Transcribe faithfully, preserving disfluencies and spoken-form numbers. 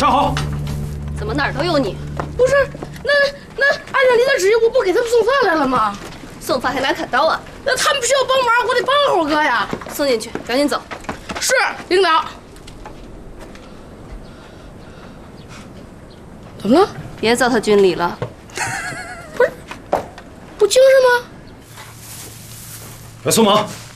站好。 怎么哪儿都有你？ 不是，那那按照您的旨意，我不给他们送饭来了吗？ 送饭还拿砍刀啊？ 那他们需要帮忙，我得帮会儿哥呀。 送进去，赶紧走。 是，领导。怎么了？ 别糟蹋军礼了。 不是，不精神吗？ 来，苏芒。